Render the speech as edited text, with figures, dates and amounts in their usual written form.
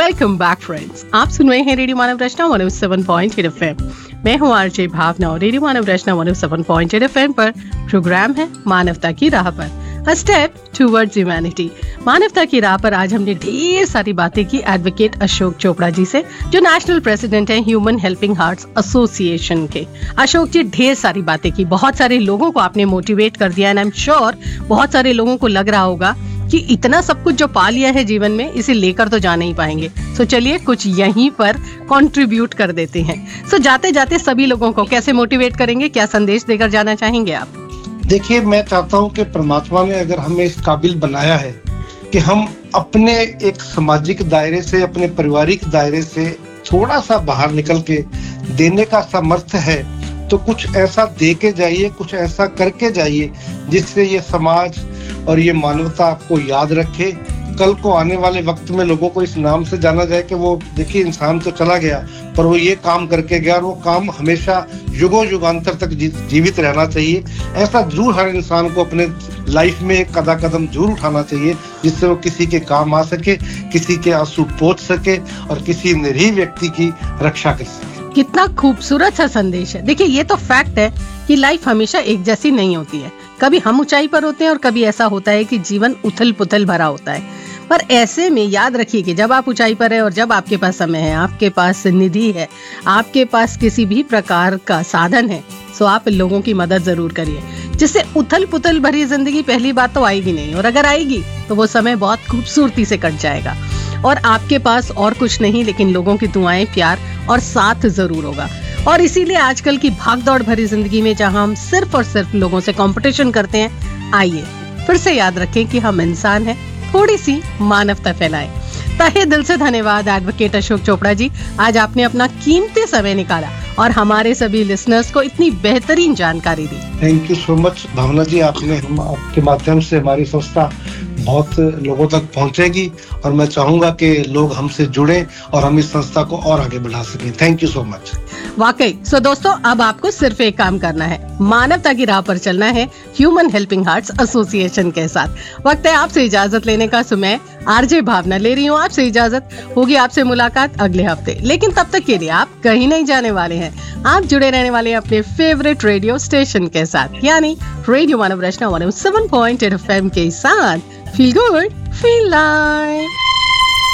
Welcome back friends, आप सुन रहे हैं रेडियो मानव रचना 107.8 एफएम। मैं हूं आरजे भावना और रेडियो मानव रचना 107.8 एफएम पर प्रोग्राम है मानवता की राह पर, अ स्टेप टुवर्ड्स ह्यूमैनिटी। मानवता की राह पर आज हमने ढेर सारी बातें की एडवोकेट अशोक चोपड़ा जी से, जो नेशनल प्रेसिडेंट हैं ह्यूमन हेल्पिंग हार्ट्स एसोसिएशन के। अशोक जी, ढेर सारी बातें की, बहुत सारे लोगों को आपने मोटिवेट कर दिया एंड आई एम श्योर बहुत सारे लोगों को लग रहा होगा कि इतना सब कुछ जो पा लिया है जीवन में, इसे लेकर तो जा नहीं पाएंगे। सो चलिए कुछ यहीं पर कंट्रीब्यूट कर देते हैं। सो जाते जाते सभी लोगों को कैसे मोटिवेट करेंगे, क्या संदेश देकर जाना चाहेंगे आप? देखिए, मैं चाहता हूं कि परमात्मा ने अगर हमें इस काबिल बनाया है कि हम अपने एक सामाजिक दायरे से, अपने पारिवारिक दायरे से थोड़ा सा बाहर निकल के देने का सामर्थ्य है, तो कुछ ऐसा दे के जाइए, कुछ ऐसा करके जाइए जिससे ये समाज और ये मानवता आपको याद रखे। कल को आने वाले वक्त में लोगों को इस नाम से जाना जाए कि वो, देखिए, इंसान तो चला गया पर वो ये काम करके गया और वो काम हमेशा युगों युगांतर तक जीवित रहना चाहिए। ऐसा जरूर हर इंसान को अपने लाइफ में एक कदम जरूर उठाना चाहिए जिससे वो किसी के काम आ सके, किसी के आंसू पोंछ सके और किसी निरीह व्यक्ति की रक्षा कर सके। कितना खूबसूरत सा संदेश है। देखिए, ये तो फैक्ट है कि लाइफ हमेशा एक जैसी नहीं होती है। कभी हम ऊंचाई पर होते हैं और कभी ऐसा होता है कि जीवन उथल पुथल भरा होता है। पर ऐसे में याद रखिए कि जब आप ऊंचाई पर है और जब आपके पास समय है, आपके पास निधि है, आपके पास किसी भी प्रकार का साधन है, तो आप लोगों की मदद जरूर करिए, जिससे उथल पुथल भरी जिंदगी पहली बात तो आएगी नहीं, और अगर आएगी तो वो समय बहुत खूबसूरती से कट जाएगा और आपके पास और कुछ नहीं लेकिन लोगों की दुआएं, प्यार और साथ जरूर होगा। और इसीलिए आजकल की भागदौड़ भरी जिंदगी में जहां हम सिर्फ और सिर्फ लोगों से कंपटीशन करते हैं, आइए फिर से याद रखें कि हम इंसान हैं, थोड़ी सी मानवता फैलाएं। तहे दिल से धन्यवाद एडवोकेट अशोक चोपड़ा जी, आज आपने अपना कीमती समय निकाला और हमारे सभी लिसनर्स को इतनी बेहतरीन जानकारी दी। थैंक यू सो मच भावना जी, आपके माध्यम से हमारी संस्था बहुत लोगों तक पहुंचेगी और मैं चाहूंगा कि लोग हमसे जुड़े और हम इस संस्था को और आगे बढ़ा सकें। Thank you so much. वाकई। सो दोस्तों, अब आपको सिर्फ एक काम करना है, मानवता की राह पर चलना है ह्यूमन हेल्पिंग हार्ट्स एसोसिएशन के साथ। वक्त है आपसे इजाजत लेने का। सो मैं आरजे भावना ले रही हूँ आपसे इजाजत। होगी आपसे मुलाकात अगले हफ्ते, लेकिन तब तक के लिए आप कहीं नहीं जाने वाले हैं। आप जुड़े रहने वाले हैं अपने फेवरेट रेडियो स्टेशन के साथ, यानी रेडियो मानव रचना 107.8 FM के साथ। Feel good, feel live.